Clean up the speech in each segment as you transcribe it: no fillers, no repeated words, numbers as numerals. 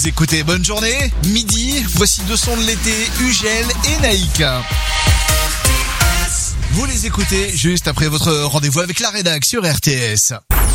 nous écoutez. Bonne journée. Midi, voici deux sons de l'été, Ugel et Naïk. Vous les écoutez juste après votre rendez-vous avec la rédac sur RTS.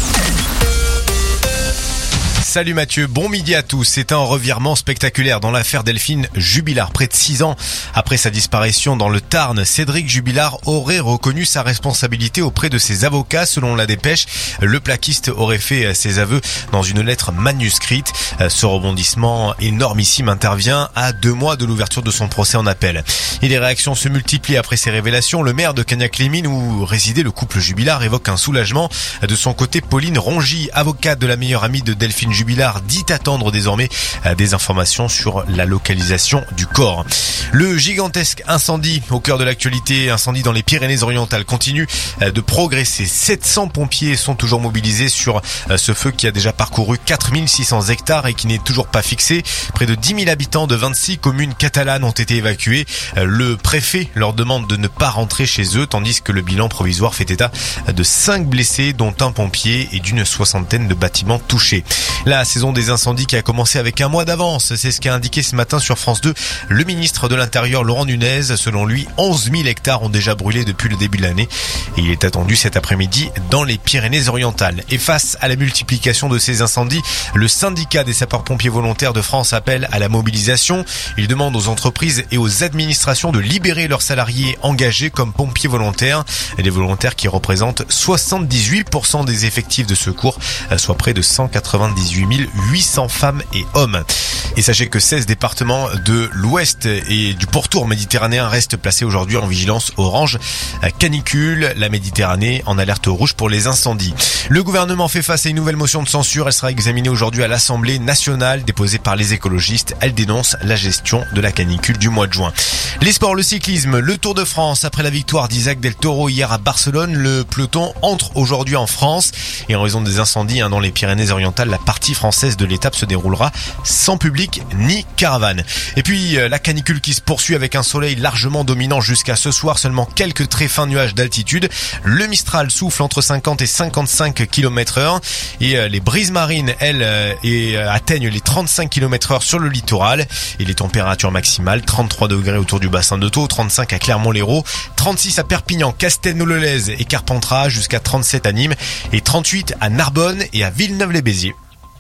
Salut Mathieu, bon midi à tous. C'est un revirement spectaculaire dans l'affaire Delphine Jubilard. Près de 6 ans après sa disparition dans le Tarn, Cédric Jubilard aurait reconnu sa responsabilité auprès de ses avocats. Selon la dépêche, le plaquiste aurait fait ses aveux dans une lettre manuscrite. Ce rebondissement énormissime intervient à 2 mois de l'ouverture de son procès en appel. Et les réactions se multiplient après ces révélations. Le maire de Cagnac-les-Mines, où résidait le couple Jubilard, évoque un soulagement. De son côté, Pauline Rongy, avocate de la meilleure amie de Delphine Jubilard, dit attendre désormais des informations sur la localisation du corps. Le gigantesque incendie au cœur de l'actualité, incendie dans les Pyrénées-Orientales, continue de progresser. 700 pompiers sont toujours mobilisés sur ce feu qui a déjà parcouru 4600 hectares et qui n'est toujours pas fixé. Près de 10 000 habitants de 26 communes catalanes ont été évacués. Le préfet leur demande de ne pas rentrer chez eux, tandis que le bilan provisoire fait état de 5 blessés, dont un pompier, et d'une 60aine de bâtiments touchés. La saison des incendies qui a commencé avec un mois d'avance, c'est ce qu'a indiqué ce matin sur France 2 le ministre de l'Intérieur Laurent Nunez. Selon lui, 11 000 hectares ont déjà brûlé depuis le début de l'année et il est attendu cet après-midi dans les Pyrénées-Orientales. Et face à la multiplication de ces incendies, le syndicat des sapeurs-pompiers volontaires de France appelle à la mobilisation. Il demande aux entreprises et aux administrations de libérer leurs salariés engagés comme pompiers volontaires. Les volontaires qui représentent 78% des effectifs de secours, soit près de 198 800 femmes et hommes. Et sachez que 16 départements de l'ouest et du pourtour méditerranéen restent placés aujourd'hui en vigilance orange canicule. La Méditerranée en alerte rouge pour les incendies. Le gouvernement fait face à une nouvelle motion de censure. Elle sera examinée aujourd'hui à l'Assemblée nationale, déposée par les écologistes. Elle dénonce la gestion de la canicule du mois de juin. Les sports, le cyclisme, le Tour de France. Après la victoire d'Isaac Del Toro hier à Barcelone, le peloton entre aujourd'hui en France. Et en raison des incendies dans les Pyrénées-Orientales, la partie française de l'étape se déroulera sans public ni caravane. Et puis la canicule qui se poursuit avec un soleil largement dominant jusqu'à ce soir, seulement quelques très fins nuages d'altitude. Le Mistral souffle entre 50 et 55 km/h et les brises marines, elles, atteignent les 35 km/h sur le littoral. Et les températures maximales, 33 degrés autour du bassin de Thau, 35 à Clermont-Lérault, 36 à Perpignan, Castelnau-le-Lez et Carpentras, jusqu'à 37 à Nîmes et 38 à Narbonne et à Villeneuve-les-Béziers.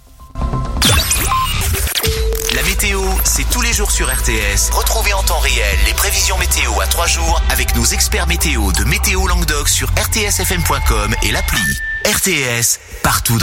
La météo, c'est tous les jours sur RTS. Retrouvez en temps réel les prévisions météo à 3 jours avec nos experts météo de Météo Languedoc sur rtsfm.com et l'appli. RTS, partout